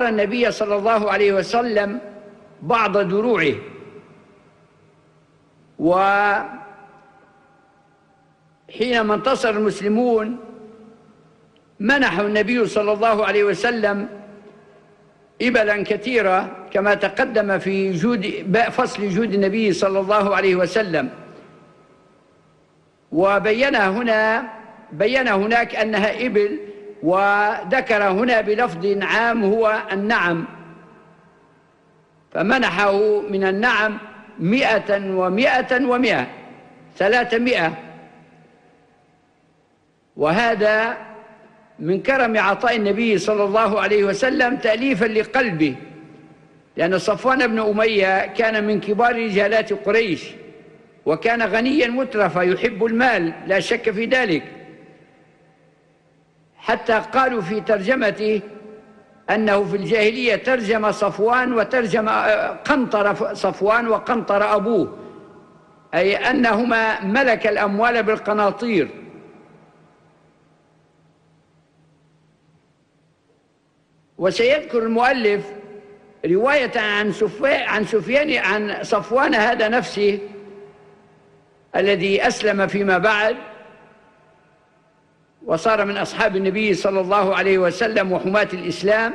أعار النبي صلى الله عليه وسلم بعض دروعه، وحينما انتصر المسلمون منحوا النبي صلى الله عليه وسلم إبلا كثيرة كما تقدم في فصل جود النبي صلى الله عليه وسلم، وبين هناك أنها إبل، وذكر هنا بلفظ عام هو النعم، فمنحه من النعم 100 و100 و100، 300. وهذا من كرم عطاء النبي صلى الله عليه وسلم تأليفا لقلبه، لأن صفوان بن أمية كان من كبار رجالات قريش، وكان غنيا مترفا يحب المال لا شك في ذلك، حتى قالوا في ترجمته أنه في الجاهلية ترجم صفوان وترجم قنطر صفوان وقنطر أبوه، أي أنهما ملك الأموال بالقناطير. وسيذكر المؤلف رواية عن صفوان هذا نفسه الذي أسلم فيما بعد وصار من أصحاب النبي صلى الله عليه وسلم وحماة الإسلام،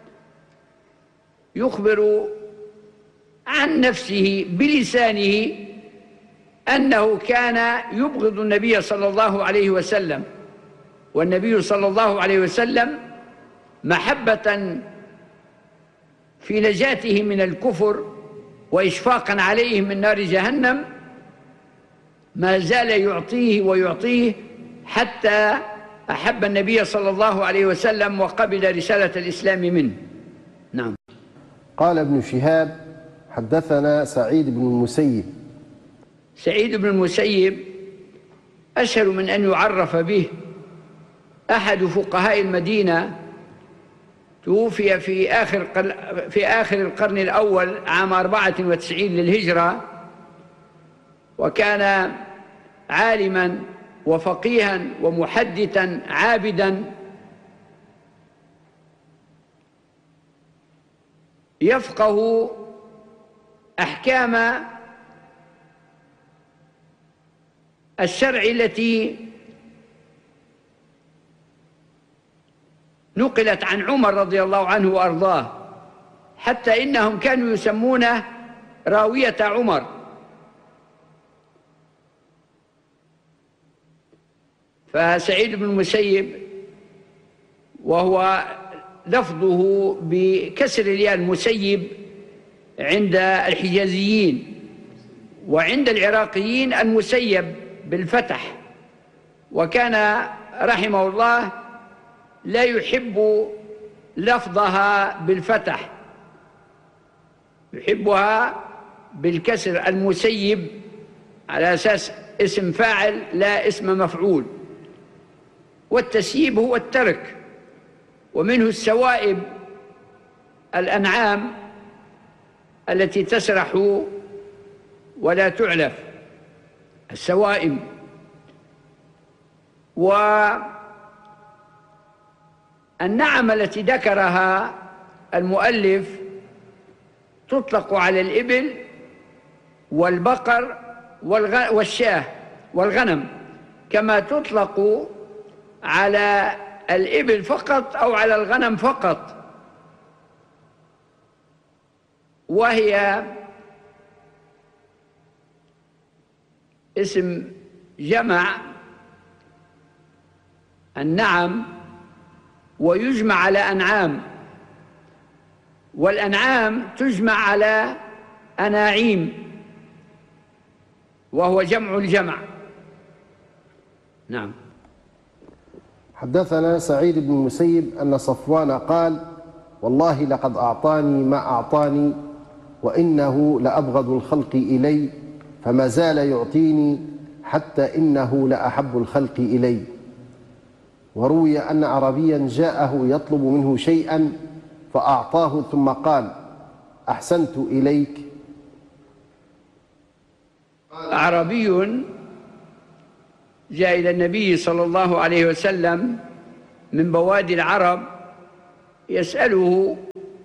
يخبر عن نفسه بلسانه أنه كان يبغض النبي صلى الله عليه وسلم، والنبي صلى الله عليه وسلم محبة في نجاته من الكفر وإشفاقا عليه من نار جهنم ما زال يعطيه ويعطيه حتى أحب النبي صلى الله عليه وسلم وقبل رسالة الإسلام منه. نعم. قال ابن شهاب: حدثنا سعيد بن المسيب. سعيد بن المسيب أشهر من أن يعرف به، أحد فقهاء المدينة، توفي في آخر القرن الأول عام 94 للهجرة، وكان عالما وفقيها ومحدثا عابدا، يفقه أحكام الشرع التي نقلت عن عمر رضي الله عنه وأرضاه، حتى إنهم كانوا يسمونه راوية عمر. فسعيد بن المسيب، وهو لفظه بكسر الياء المسيب عند الحجازيين، وعند العراقيين المسيب بالفتح، وكان رحمه الله لا يحب لفظها بالفتح، يحبها بالكسر، المسيب، على أساس اسم فاعل لا اسم مفعول، والتسييب هو الترك، ومنه السوائب، الأنعام التي تسرح ولا تعلف، السوائم. والنعم التي ذكرها المؤلف تطلق على الإبل والبقر والشاه والغنم، كما تطلق على الإبل فقط أو على الغنم فقط، وهي اسم جمع النعم، ويجمع على أنعام، والأنعام تجمع على أناعيم، وهو جمع الجمع. نعم. حدثنا سعيد بن المسيب أن صفوان قال: والله لقد أعطاني ما أعطاني، وإنه لأبغض الخلق إلي، فما زال يعطيني حتى إنه لأحب الخلق إلي. وروي أن عربيا جاءه يطلب منه شيئا فأعطاه ثم قال: أحسنت إليك. أعرابي جاء إلى النبي صلى الله عليه وسلم من بوادي العرب يسأله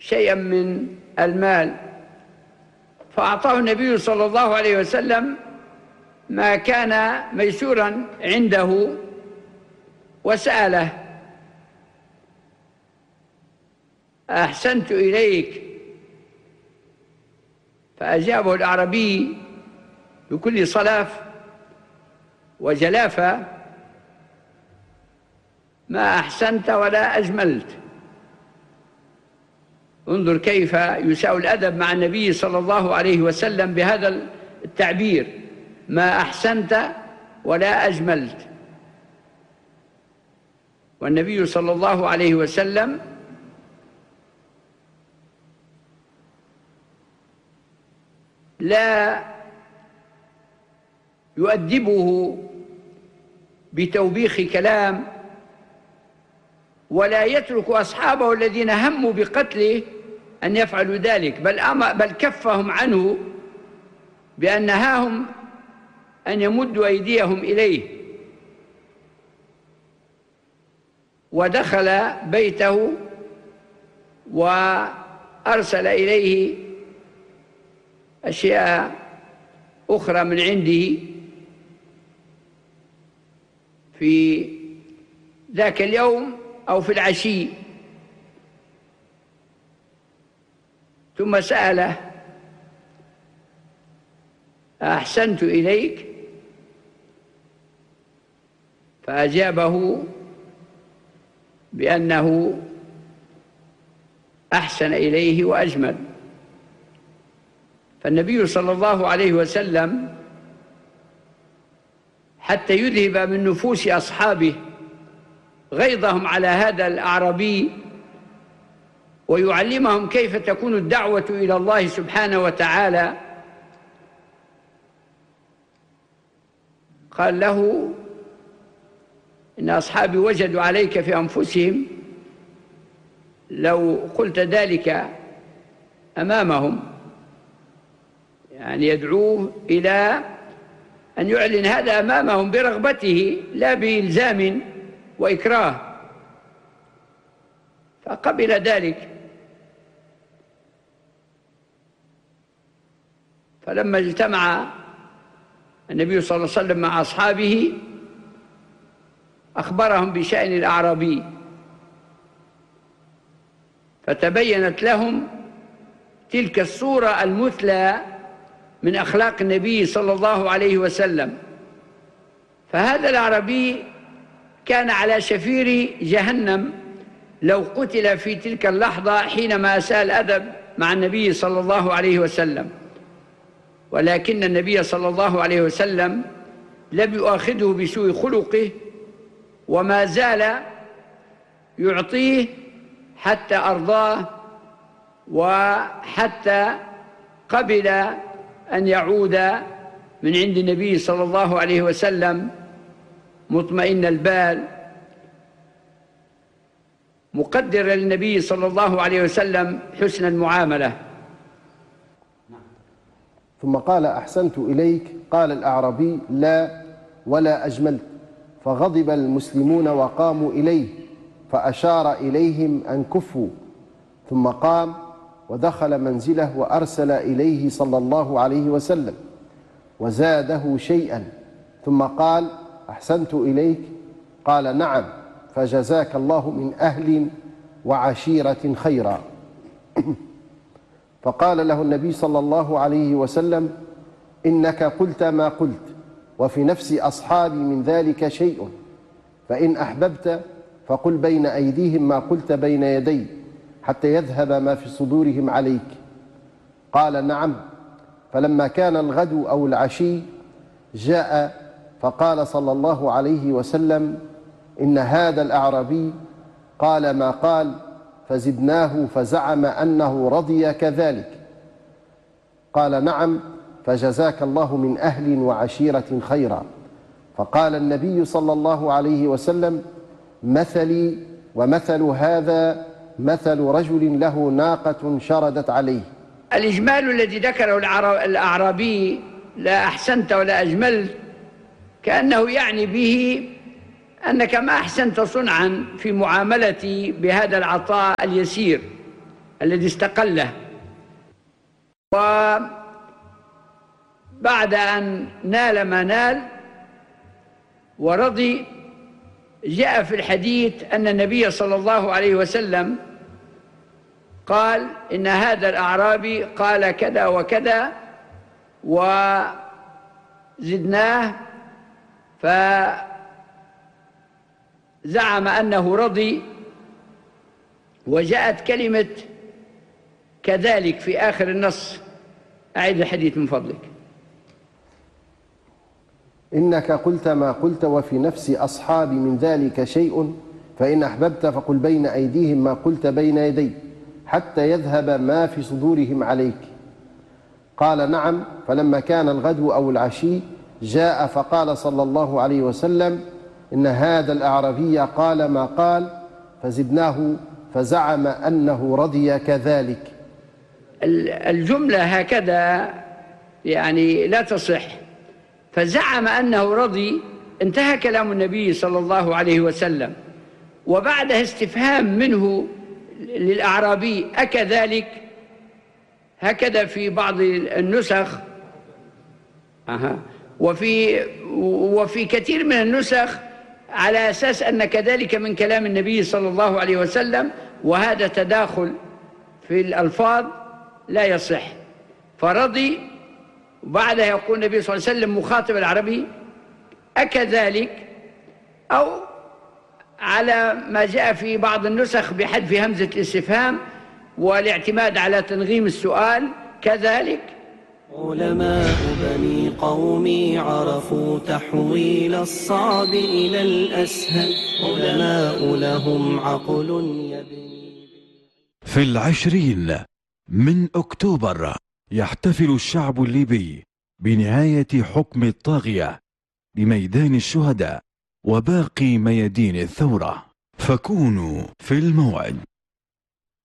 شيئا من المال، فأعطاه النبي صلى الله عليه وسلم ما كان ميسورا عنده وسأله: أحسنت إليك؟ فأجابه الأعرابي بكل صلاف وجلافة: ما أحسنت ولا أجملت. انظر كيف يساء الأدب مع النبي صلى الله عليه وسلم بهذا التعبير: ما أحسنت ولا أجملت. والنبي صلى الله عليه وسلم لا يؤدبه بتوبيخ كلام، ولا يترك أصحابه الذين هموا بقتله أن يفعلوا ذلك، بل كفهم عنه بأن نهاهم أن يمدوا أيديهم إليه. ودخل بيته وأرسل إليه أشياء أخرى من عنده في ذاك اليوم أو في العشي، ثم سأله: أحسنت إليك؟ فأجابه بأنه أحسن إليه وأجمل. فالنبي صلى الله عليه وسلم حتى يذهب من نفوس أصحابه غيظهم على هذا الأعرابي ويعلمهم كيف تكون الدعوة إلى الله سبحانه وتعالى، قال له: إن أصحابي وجدوا عليك في أنفسهم لو قلت ذلك أمامهم، يعني يدعوه إلى أن يعلن هذا أمامهم برغبته لا بإلزام وإكراه، فقبل ذلك. فلما اجتمع النبي صلى الله عليه وسلم مع أصحابه أخبرهم بشأن الأعرابي، فتبينت لهم تلك الصورة المثلى من أخلاق النبي صلى الله عليه وسلم. فهذا الأعرابي كان على شفير جهنم لو قتل في تلك اللحظة حينما أساء الأدب مع النبي صلى الله عليه وسلم، ولكن النبي صلى الله عليه وسلم لم يؤاخذه بسوء خلقه، وما زال يعطيه حتى أرضاه وحتى قبل أن يعود من عند النبي صلى الله عليه وسلم مطمئن البال، مقدرا للنبي صلى الله عليه وسلم حسن المعاملة. ثم قال: أحسنت إليك؟ قال الأعرابي: لا ولا أجملت. فغضب المسلمون وقاموا إليه، فأشار إليهم أن كفوا، ثم قام ودخل منزله وأرسل إليه صلى الله عليه وسلم وزاده شيئا، ثم قال: أحسنت إليك؟ قال: نعم، فجزاك الله من أهل وعشيرة خيرا. فقال له النبي صلى الله عليه وسلم: إنك قلت ما قلت، وفي نفس أصحابي من ذلك شيء، فإن أحببت فقل بين أيديهم ما قلت بين يدي، حتى يذهب ما في صدورهم عليك. قال: نعم. فلما كان الغد أو العشي جاء فقال صلى الله عليه وسلم: إن هذا الأعرابي قال ما قال، فزدناه فزعم أنه رضي كذلك. قال: نعم، فجزاك الله من أهل وعشيرة خيرا. فقال النبي صلى الله عليه وسلم: مثلي ومثل هذا مثل رجل له ناقة شردت عليه. الإجمال الذي ذكره الأعرابي: لا أحسنت ولا أجملت، كأنه يعني به أنك ما أحسنت صنعا في معاملتي بهذا العطاء اليسير، الذي استقله. وبعد أن نال ما نال ورضي، جاء في الحديث أن النبي صلى الله عليه وسلم قال إن هذا الأعرابي قال كذا وكذا، وزدناه فزعم أنه رضي، وجاءت كلمة كذلك في آخر النص. أعيد الحديث من فضلك. إنك قلت ما قلت وفي نفس أصحابي من ذلك شيء، فإن أحببت فقل بين أيديهم ما قلت بين يدي حتى يذهب ما في صدورهم عليك. قال نعم. فلما كان الغدو أو العشي جاء فقال صلى الله عليه وسلم إن هذا الأعرابي قال ما قال، فزدناه فزعم أنه رضي كذلك. الجملة هكذا يعني لا تصح. فزعم أنه رضي، انتهى كلام النبي صلى الله عليه وسلم، وبعدها استفهام منه للأعرابي أكذلك، هكذا في بعض النسخ، وفي كثير من النسخ على أساس أن كذلك من كلام النبي صلى الله عليه وسلم، وهذا تداخل في الألفاظ لا يصح. فرضي، وبعدها يقول النبي صلى الله عليه وسلم مخاطب العربي أكذلك، أو على ما جاء في بعض النسخ بحذف همزة الاستفهام والاعتماد على تنغيم السؤال كذلك. علماء بني قومي عرفوا تحويل الصعب إلى الأسهل، علماء لهم عقل يبني. في 20 من أكتوبر يحتفل الشعب الليبي بنهاية حكم الطاغية بميدان الشهداء وباقي ميادين الثورة، فكونوا في الموعد.